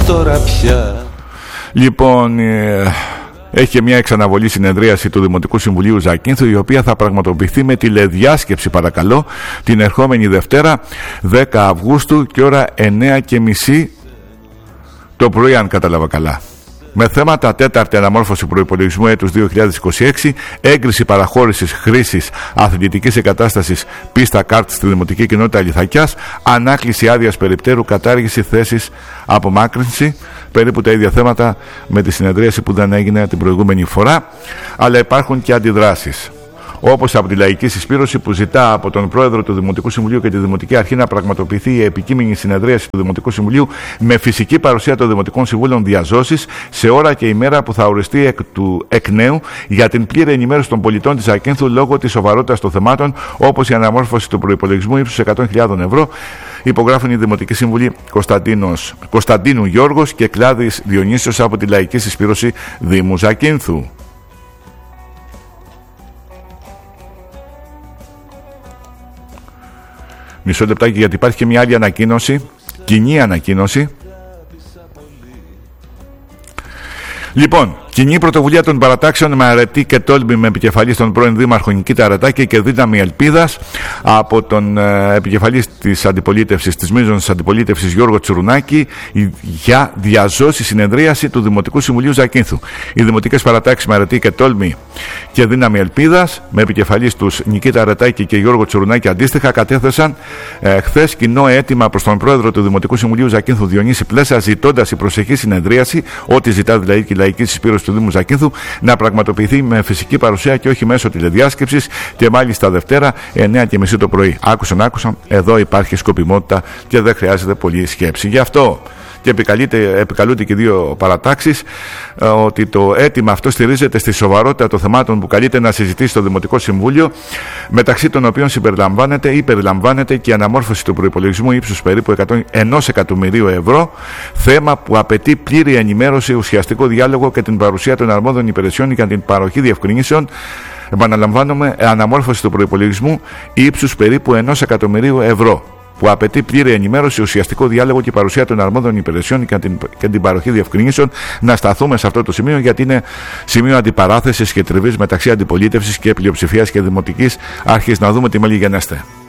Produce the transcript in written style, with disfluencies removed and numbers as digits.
τώρα πια. Λοιπόν, έχει και μια εξαναβολή συνεδρίαση του Δημοτικού Συμβουλίου Ζακίνθου, η οποία θα πραγματοποιηθεί με τηλεδιάσκεψη, παρακαλώ, την ερχόμενη Δευτέρα 10 Αυγούστου και ώρα 9:30 το πρωί, αν κατάλαβα καλά. Με θέματα: τέταρτη αναμόρφωση προϋπολογισμού έτους 2026, έγκριση παραχώρησης χρήσης αθλητικής εγκατάστασης πίστα κάρτ στη Δημοτική Κοινότητα Λιθακιάς, ανάκληση άδειας περιπτέρου, κατάργηση θέσης απομάκρυνση. Περίπου τα ίδια θέματα με τη συνεδρίαση που δεν έγινε την προηγούμενη φορά, αλλά υπάρχουν και αντιδράσεις. Όπως από τη Λαϊκή Συσπήρωση, που ζητά από τον Πρόεδρο του Δημοτικού Συμβουλίου και τη Δημοτική Αρχή να πραγματοποιηθεί η επικείμενη συνεδρίαση του Δημοτικού Συμβουλίου με φυσική παρουσία των Δημοτικών Συμβούλων διαζώσεις σε ώρα και ημέρα που θα οριστεί εκ νέου για την πλήρη ενημέρωση των πολιτών της Ζακίνθου λόγω της σοβαρότητας των θεμάτων, όπως η αναμόρφωση του προϋπολογισμού ύψους 100.000 ευρώ. Υπογράφουν οι Δημοτικοί Σύμβουλοι Κωνσταντίνου Γιώργος και Κλάδης Διονύσιος από τη Λαϊκή Συσπήρωση Δήμου Ζακίνθου. Μισό λεπτάκι, γιατί υπάρχει και μια άλλη ανακοίνωση, κοινή ανακοίνωση. Λοιπόν, κοινή πρωτοβουλία των παρατάξεων με αρετή και τόλμη, με επικεφαλής τον πρώην Δήμαρχο Νικήτα Αρετάκη και δύναμη ελπίδας από τον επικεφαλής της αντιπολίτευσης, της μείζωνης αντιπολίτευσης Γιώργο Τσουρουνάκη, για διαζώση συνεδρίαση του Δημοτικού Συμβουλίου Ζακίνθου. Οι δημοτικές παρατάξεις με αρετή και τόλμη και δύναμη ελπίδας, με επικεφαλής τους Νικήτα Αρετάκη και Γιώργο Τσουρουνάκη αντίστοιχα, κατέθεσαν χθες κοινό αίτημα προς τον Πρόεδρο του Δημοτικού Συμβουλίου Ζακίνθου Διονύση Πλέσσα, ζητώντας η προσεχή συνεδρίαση, ό,τι ζητά δηλαδή και η Λαϊκή Συσπήρωση του Δήμου Ζακίνθου, να πραγματοποιηθεί με φυσική παρουσία και όχι μέσω τηλεδιάσκεψης, και μάλιστα Δευτέρα 9:30 το πρωί. Άκουσαν, εδώ υπάρχει σκοπιμότητα και δεν χρειάζεται πολλή σκέψη. Γι' αυτό και επικαλούνται και δύο παρατάξεις ότι το αίτημα αυτό στηρίζεται στη σοβαρότητα των θεμάτων που καλείται να συζητήσει το Δημοτικό Συμβούλιο, μεταξύ των οποίων περιλαμβάνεται και η αναμόρφωση του προϋπολογισμού ύψους περίπου 1 εκατομμυρίου ευρώ, θέμα που απαιτεί πλήρη ενημέρωση, ουσιαστικό διάλογο και την παρουσία των αρμόδιων υπηρεσιών για την παροχή διευκρινήσεων. Επαναλαμβάνομαι, αναμόρφωση του προϋπολογισμού ύψους περίπου 1 εκατομμυρίου ευρώ, που απαιτεί πλήρη ενημέρωση, ουσιαστικό διάλογο και παρουσία των αρμόδιων υπηρεσιών και την παροχή διευκρινήσεων. Να σταθούμε σε αυτό το σημείο, γιατί είναι σημείο αντιπαράθεσης και τριβής μεταξύ αντιπολίτευσης και πλειοψηφίας και δημοτικής αρχής. Να δούμε τι μέλη γενέστε.